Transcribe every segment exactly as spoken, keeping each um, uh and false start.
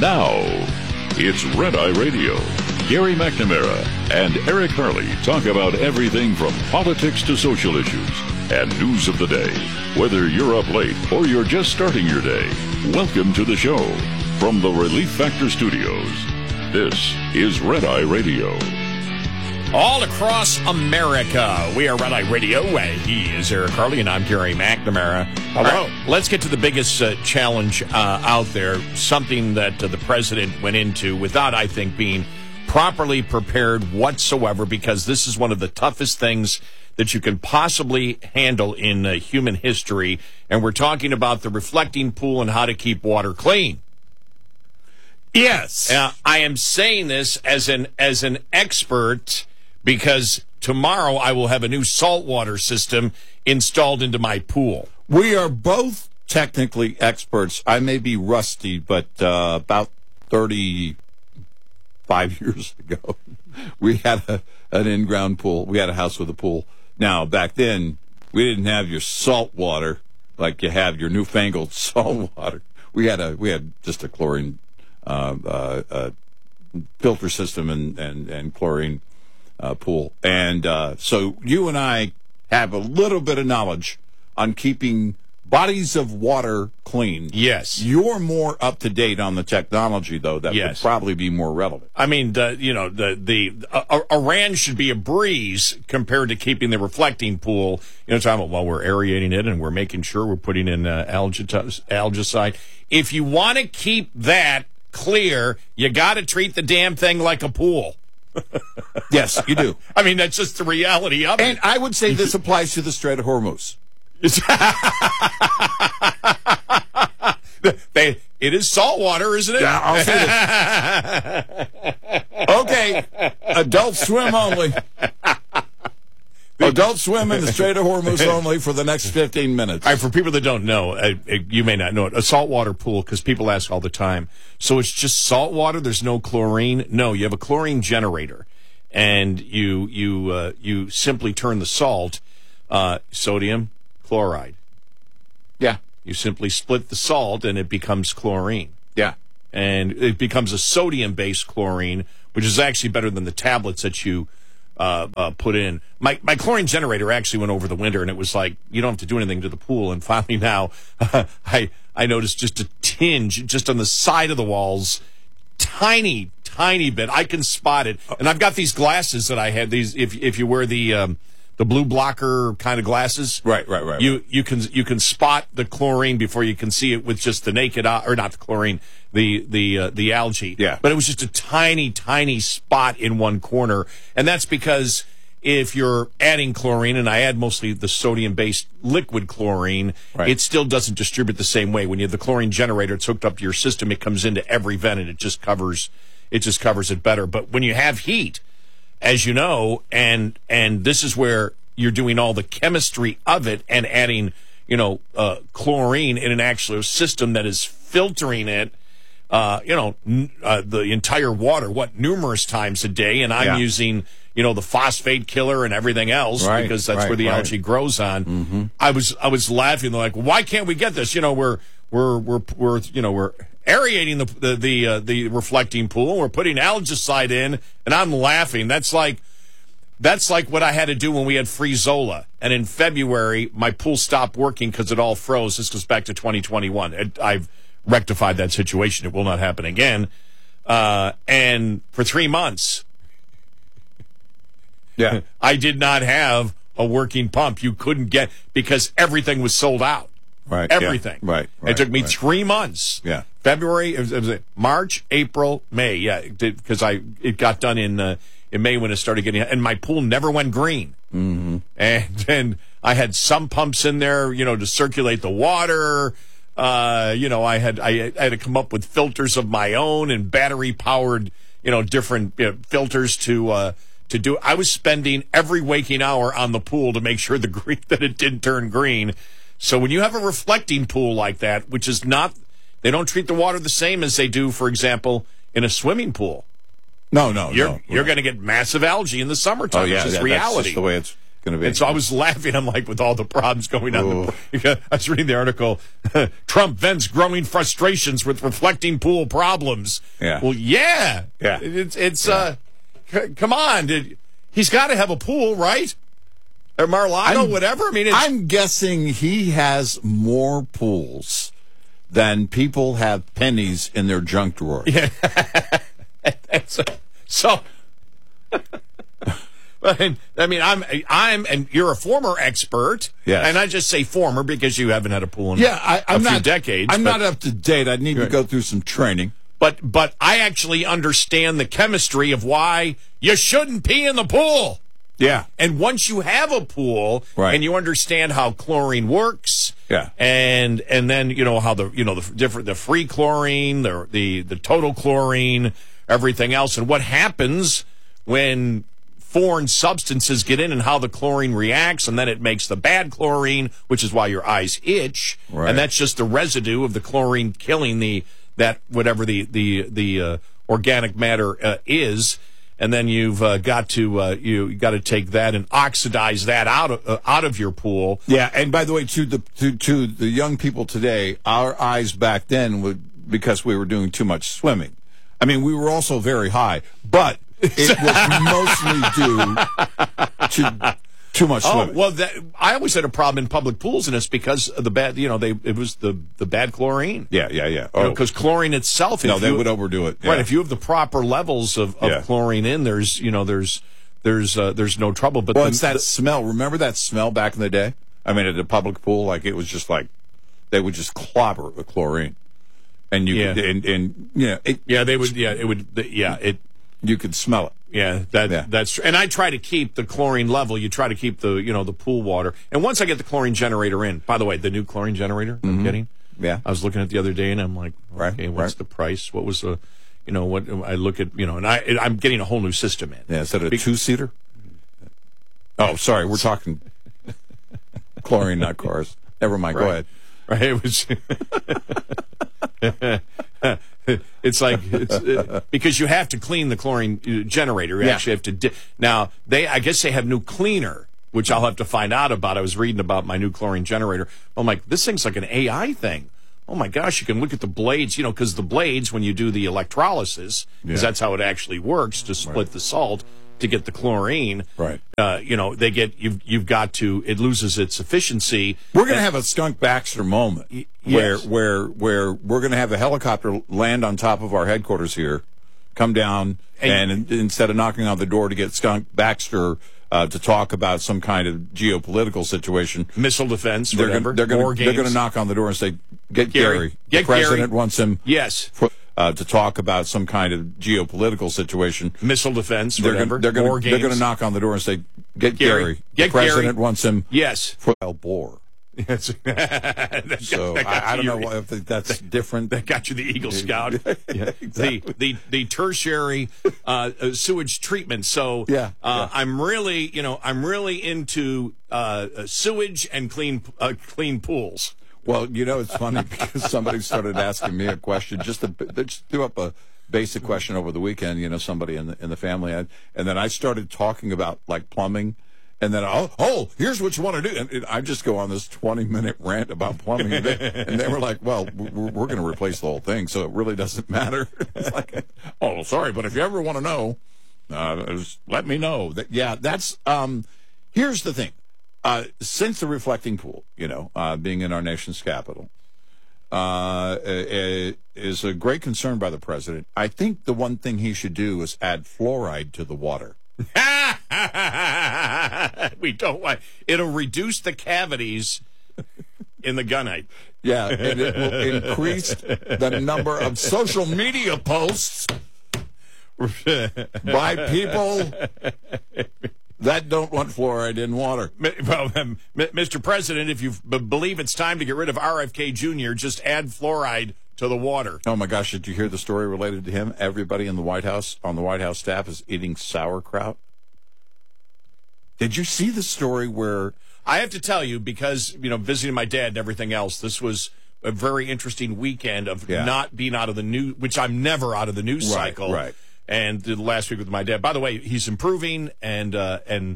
Now, it's Red Eye Radio. Gary McNamara and Eric Harley talk about everything from politics to social issues and news of the day. Whether you're up late or you're just starting your day, welcome to the show. From the Relief Factor Studios, this is Red Eye Radio. All across America, we are Red Eye Radio. He is Eric Harley, and I'm Gary McNamara. Hello. Right, let's get to the biggest uh, challenge uh, out there, something that uh, the president went into without, I think, being properly prepared whatsoever, because this is one of the toughest things that you can possibly handle in uh, human history, and we're talking about the reflecting pool and how to keep water clean. Yes. Uh, I am saying this as an as an expert because tomorrow I will have a new saltwater system installed into my pool. We are both technically experts. I may be rusty, but uh, about thirty-five years ago, we had a, an in-ground pool. We had a house with a pool. Now, back then, we didn't have your salt water like you have your newfangled salt water. We had a we had just a chlorine uh, uh, uh, filter system and and, and chlorine uh, pool. And uh, so you and I have a little bit of knowledge on keeping bodies of water clean. Yes. You're more up to date on the technology, though. That Yes. would probably be more relevant. I mean, the, you know, the the a, a ran should be a breeze compared to keeping the reflecting pool. You know, talking about, well, we're aerating it and we're making sure we're putting in uh, algi- algicide. If you want to keep that clear, you got to treat the damn thing like a pool. Yes, you do. I mean, that's just the reality of it. And I would say this applies to the Strait of Hormuz. they, it is salt water, isn't it? Yeah, I'll say this. Okay, Adult Swim only. Adult Swim in the Strait of Hormuz only for the next fifteen minutes. All right, for people that don't know, uh, you may not know it, a saltwater pool, because people ask all the time, so it's just salt water, there's no chlorine? No, you have a chlorine generator, and you you uh, you simply turn the salt, uh, sodium, chloride. Yeah. You simply split the salt, and it becomes chlorine. Yeah. And it becomes a sodium-based chlorine, which is actually better than the tablets that you Uh, uh, put in. My my chlorine generator actually went over the winter, and it was like, you don't have to do anything to the pool. And finally now, uh, I I noticed just a tinge just on the side of the walls, tiny tiny bit. I can spot it, and I've got these glasses that I had. These if if you wear the um, the blue blocker kind of glasses, Right, right, right. You you can you can spot the chlorine before you can see it with just the naked eye, or not the chlorine, the the uh, the algae. Yeah. But it was just a tiny tiny spot in one corner, and that's because if you're adding chlorine, and I add mostly the sodium-based liquid chlorine, Right. it still doesn't distribute the same way. When you have the chlorine generator, it's hooked up to your system. It comes into every vent, and it just covers it just covers it better. But when you have heat, as you know, and and this is where you're doing all the chemistry of it and adding, you know, uh, chlorine in an actual system that is filtering it, uh, you know, n- uh, the entire water, what, numerous times a day. And I'm Yeah. using, you know, the phosphate killer and everything else Right, because that's right, where the right. algae grows on. Mm-hmm. I was I was laughing, like, why can't we get this? You know, we're we're we're we're you know we're aerating the the the, uh, the reflecting pool. We're putting algicide in, and I'm laughing. That's like. That's like what I had to do when we had free Zola. And in February, my pool stopped working because it all froze. This goes back to twenty twenty-one. It, I've rectified that situation. It will not happen again. Uh, and for three months, Yeah. I did not have a working pump. You couldn't get, because everything was sold out. Right. yeah. Everything. Right, right. It took me right. three months. Yeah. February, it was, it was March, April, May. Yeah, because I it got done in uh, in May when it started getting, and my pool never went green. Mm-hmm. And then I had some pumps in there, you know, to circulate the water. Uh, you know, I had I, I had to come up with filters of my own and battery powered, you know, different you know, filters to uh, to do. I was spending every waking hour on the pool to make sure the green that it didn't turn green. So when you have a reflecting pool like that, which is not, they don't treat the water the same as they do, for example, in a swimming pool. No, no, You're no. you're going to get massive algae in the summertime. Oh, yeah, which is that- reality. That's just the way it's. going to be. And so I was laughing. I'm like, with all the problems going on. The, I was reading the article. Trump vents growing frustrations with reflecting pool problems. Yeah. Well, yeah. Yeah. It's, it's yeah. uh, c- come on. Did, he's got to have a pool, right? Or Mar-a-Lago, I'm, whatever. I mean, it's, I'm guessing he has more pools than people have pennies in their junk drawer. Yeah. so, so I mean, I'm, I'm, and you're a former expert. Yes. And I just say former because you haven't had a pool in yeah, I, I'm a few not, decades. I'm but, not up to date. I need right. to go through some training. But, but I actually understand the chemistry of why you shouldn't pee in the pool. Yeah. And once you have a pool right. and you understand how chlorine works, yeah. and and then you know how the you know the different the free chlorine, the the the total chlorine, everything else, and what happens when foreign substances get in and how the chlorine reacts, and then it makes the bad chlorine, which is why your eyes itch, right. and that's just the residue of the chlorine killing the that whatever the the the uh, organic matter uh, is. And then you've uh, got to uh, you got to take that and oxidize that out of uh, out of your pool. Yeah, and by the way, to the to, to the young people today, our eyes back then would because we were doing too much swimming. I mean, we were also very high, but it was mostly due to too much Oh swimming. well, that, I always had a problem in public pools, and it's because of the bad. You know, they it was the the bad chlorine. Yeah, yeah, yeah. Oh, Oh, because chlorine itself. no, if they you, would overdo it. Yeah. Right. If you have the proper levels of, of Yeah. chlorine in, there's you know there's there's uh, there's no trouble. But Well, the, it's that the, smell. Remember that smell back in the day? I mean, at the public pool, like it was just like they would just clobber it with chlorine, and you Yeah. could, and and yeah, it, yeah, they would. Yeah, it would. Yeah, it. you could smell it. Yeah, that Yeah. that's true. And I try to keep the chlorine level. You try to keep the you know the pool water. And once I get the chlorine generator in, by the way, the new chlorine generator Mm-hmm. I'm getting. Yeah. I was looking at it the other day, and I'm like, Right, okay, what's right. the price? What was the, you know, what I look at, you know, and I I'm getting a whole new system in. Yeah, is that a two seater? Oh, sorry, we're talking chlorine, not cars. Never mind. Go ahead. Right? It was. It's like it's uh, because you have to clean the chlorine uh, generator. You Yeah. actually have to. Di- now they, I guess they have new cleaner, which I'll have to find out about. I was reading about my new chlorine generator. I'm like, this thing's like an A I thing. Oh my gosh, you can look at the blades, you know, because the blades when you do the electrolysis, because Yeah. that's how it actually works to split the salt to get the chlorine. Right. Uh, you know, they get you've you've got to. It loses its efficiency. We're going to have a Skunk Baxter moment where yes. where where we're going to have a helicopter land on top of our headquarters here, come down, and, And- in, instead of knocking on the door to get Skunk Baxter uh, to talk about some kind of geopolitical situation, Missile defense, they're whatever. going they're war going they're going games. to knock on the door and say, "Get Gary. Gary, Get the president Gary. wants him." Yes. For, uh, to talk about some kind of geopolitical situation. Missile defense, They're whatever. going they're war going they're going games. to knock on the door and say, "Get Gary. Gary, Get the president Gary. wants him." Yes. For Al Bore. Yes. that got, So that got I, I don't you. know if that's different. That got you the Eagle Scout. Yeah. Exactly. The the the tertiary uh, uh, sewage treatment. So Yeah, uh, yeah. I'm really you know I'm really into uh, uh, sewage and clean uh, clean pools. Well, you know, it's funny because somebody started asking me a question. Just to, they just threw up a basic question over the weekend. You know, somebody in the in the family, and, and then I started talking about like plumbing, and then oh, oh, here's what you want to do, and, and I just go on this twenty minute rant about plumbing, and they, and they were like, "Well, we're, we're going to replace the whole thing, so it really doesn't matter." It's like, oh, sorry, but if you ever want to know, uh, just let me know. That yeah, that's um. Here's the thing. Uh, since the reflecting pool, you know, uh, being in our nation's capital, uh, is a great concern by the president. I think the one thing he should do is add fluoride to the water. We don't want it'll reduce the cavities in the gunite. Yeah, and it will increase the number of social media posts by people that don't want fluoride in water. Well, um, Mister President, if you b- believe it's time to get rid of R F K Junior, just add fluoride to the water. Oh my gosh, did you hear the story related to him? Everybody in the White House, on the White House staff, is eating sauerkraut. Did you see the story where... I have to tell you, because, you know, visiting my dad and everything else, this was a very interesting weekend of Yeah. not being out of the news, which I'm never out of the news Right, cycle. right. And the last week with my dad. By the way, he's improving, and uh, and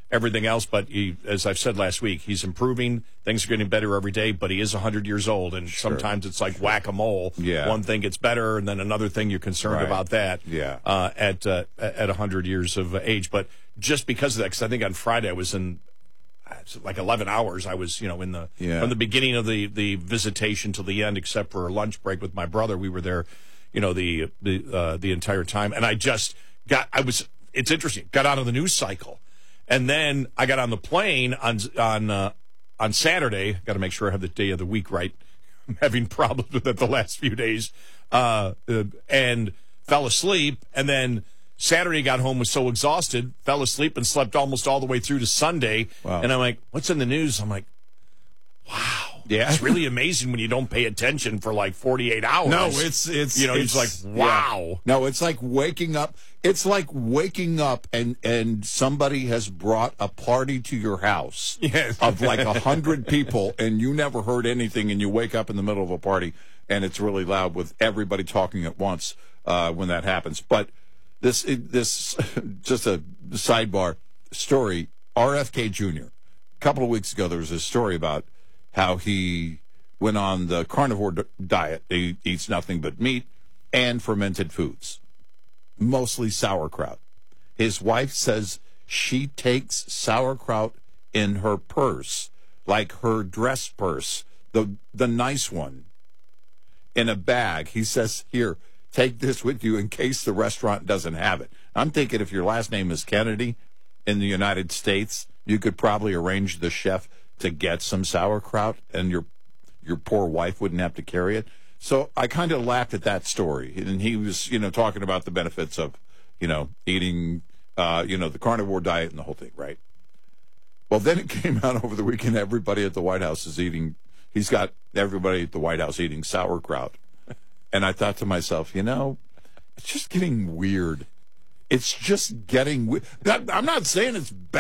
everything else. But he, as I've said last week, he's improving. Things are getting better every day, but he is one hundred years old, and Sure. sometimes it's like whack-a-mole. Yeah. One thing gets better, and then another thing you're concerned Right. about that Yeah. uh, at uh, at one hundred years of age. But just because of that, because I think on Friday I was in like eleven hours. I was, you know, in the Yeah. from the beginning of the, the visitation till the end, except for a lunch break with my brother. We were there, you know, the the uh, the entire time. And I just got, I was, it's interesting, got out of the news cycle. And then I got on the plane on on uh, on Saturday. Got to make sure I have the day of the week right. I'm having problems with it the last few days. Uh, uh, and fell asleep. And then Saturday got home, was so exhausted, fell asleep and slept almost all the way through to Sunday. Wow. And I'm like, what's in the news? I'm like, wow. Yeah. It's really amazing when you don't pay attention for like forty-eight hours. No, it's it's you know, it's it's like, wow. yeah. No, it's like waking up. It's like waking up and and somebody has brought a party to your house Yes. of like a hundred people, and you never heard anything, and you wake up in the middle of a party, and it's really loud with everybody talking at once uh, when that happens. But this this just a sidebar story. R F K Junior A couple of weeks ago, there was a story about how he went on the carnivore d- diet. He eats nothing but meat and fermented foods, mostly sauerkraut. His wife says she takes sauerkraut in her purse, like her dress purse, the the nice one, in a bag. He says, here, take this with you in case the restaurant doesn't have it. I'm thinking if your last name is Kennedy in the United States, you could probably arrange the chef to get some sauerkraut, and your your poor wife wouldn't have to carry it. So I kind of laughed at that story, and he was, you know, talking about the benefits of, you know, eating, uh, you know, the carnivore diet and the whole thing, right? Well, then it came out over the weekend. Everybody at the White House is eating. He's got everybody at the White House eating sauerkraut, and I thought to myself, you know, it's just getting weird. It's just getting weird. I'm not saying it's bad.